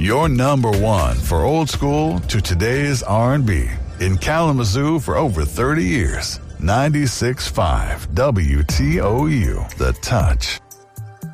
Your number one for old school to today's R&B. In Kalamazoo for over 30 years. 96.5 WTOU. The Touch.